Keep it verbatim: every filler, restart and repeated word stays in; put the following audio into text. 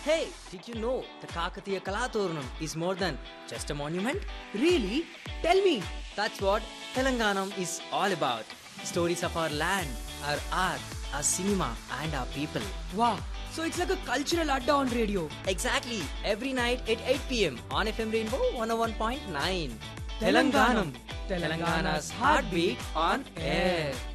Hey, did you know the Kakatiya Kalaturnam is more than just a monument? Really? Tell me. That's what Telanganam is all about. Stories of our land, our art, our cinema, and our people. Wow. So it's like a cultural adda on radio. Exactly. Every night at eight p.m. on F M Rainbow one oh one point nine. Telanganam. Telangana's heartbeat on air.